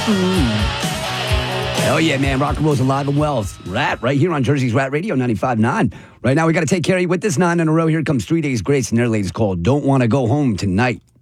Oh, yeah, man. Rock and roll's alive and well. Rat right here on Jersey's Rat Radio 95.9. Right now, we got to take care of you with this 9 in a row. Here comes 3 Days Grace and their latest call, Don't Want to Go Home Tonight.